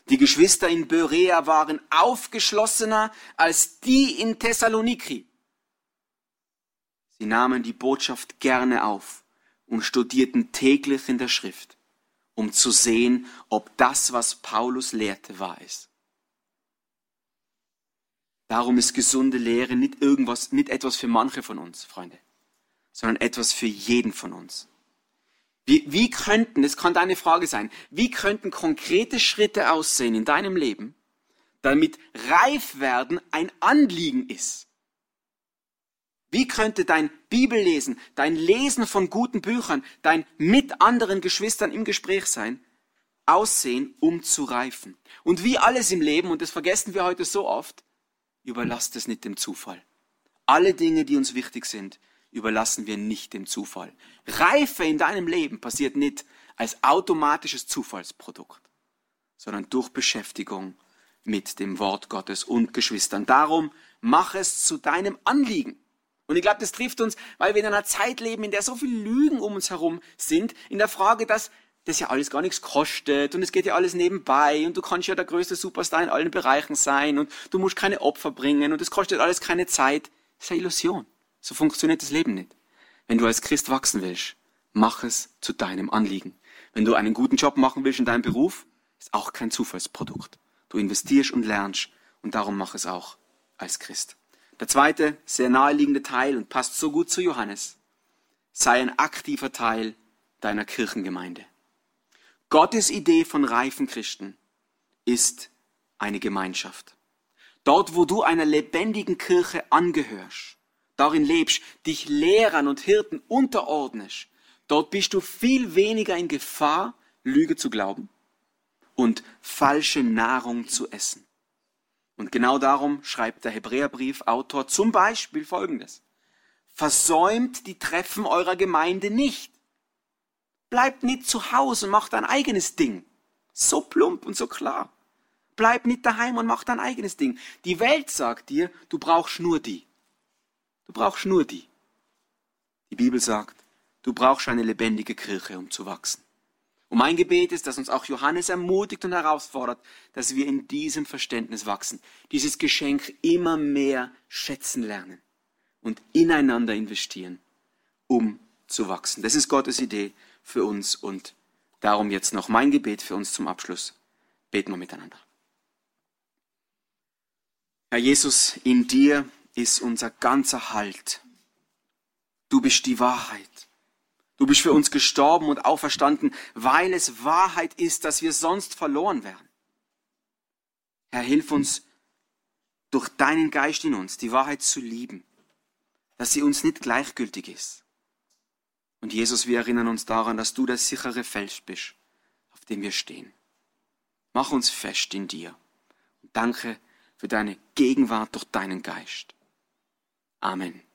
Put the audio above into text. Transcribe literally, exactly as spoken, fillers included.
Die Geschwister in Berea waren aufgeschlossener als die in Thessaloniki. Sie nahmen die Botschaft gerne auf und studierten täglich in der Schrift, um zu sehen, ob das, was Paulus lehrte, wahr ist. Darum ist gesunde Lehre nicht irgendwas, nicht etwas für manche von uns, Freunde, sondern etwas für jeden von uns. Wie, wie könnten, das kann deine Frage sein, wie könnten konkrete Schritte aussehen in deinem Leben, damit reif werden ein Anliegen ist? Wie könnte dein Bibellesen, dein Lesen von guten Büchern, dein mit anderen Geschwistern im Gespräch sein, aussehen, um zu reifen? Und wie alles im Leben, und das vergessen wir heute so oft, überlasst es nicht dem Zufall. Alle Dinge, die uns wichtig sind, überlassen wir nicht dem Zufall. Reife in deinem Leben passiert nicht als automatisches Zufallsprodukt, sondern durch Beschäftigung mit dem Wort Gottes und Geschwistern. Darum mach es zu deinem Anliegen. Und ich glaube, das trifft uns, weil wir in einer Zeit leben, in der so viele Lügen um uns herum sind, in der Frage, dass das ja alles gar nichts kostet und es geht ja alles nebenbei und du kannst ja der größte Superstar in allen Bereichen sein und du musst keine Opfer bringen und es kostet alles keine Zeit. Das ist eine Illusion. So funktioniert das Leben nicht. Wenn du als Christ wachsen willst, mach es zu deinem Anliegen. Wenn du einen guten Job machen willst in deinem Beruf, ist auch kein Zufallsprodukt. Du investierst und lernst und darum mach es auch als Christ. Der zweite, sehr naheliegende Teil und passt so gut zu Johannes: sei ein aktiver Teil deiner Kirchengemeinde. Gottes Idee von reifen Christen ist eine Gemeinschaft. Dort, wo du einer lebendigen Kirche angehörst, darin lebst, dich Lehrern und Hirten unterordnest, dort bist du viel weniger in Gefahr, Lüge zu glauben und falsche Nahrung zu essen. Und genau darum schreibt der Hebräerbriefautor zum Beispiel Folgendes: Versäumt die Treffen eurer Gemeinde nicht. Bleibt nicht zu Hause und macht dein eigenes Ding. So plump und so klar. Bleib nicht daheim und mach dein eigenes Ding. Die Welt sagt dir, du brauchst nur die. Du brauchst nur die. Die Bibel sagt, du brauchst eine lebendige Kirche, um zu wachsen. Und mein Gebet ist, dass uns auch Johannes ermutigt und herausfordert, dass wir in diesem Verständnis wachsen, dieses Geschenk immer mehr schätzen lernen und ineinander investieren, um zu wachsen. Das ist Gottes Idee für uns und darum jetzt noch mein Gebet für uns zum Abschluss. Beten wir miteinander. Herr Jesus, in dir ist unser ganzer Halt. Du bist die Wahrheit. Du bist für uns gestorben und auferstanden, weil es Wahrheit ist, dass wir sonst verloren wären. Herr, hilf uns, durch deinen Geist in uns die Wahrheit zu lieben, dass sie uns nicht gleichgültig ist. Und Jesus, wir erinnern uns daran, dass du der sichere Fels bist, auf dem wir stehen. Mach uns fest in dir und danke für deine Gegenwart durch deinen Geist. Amen.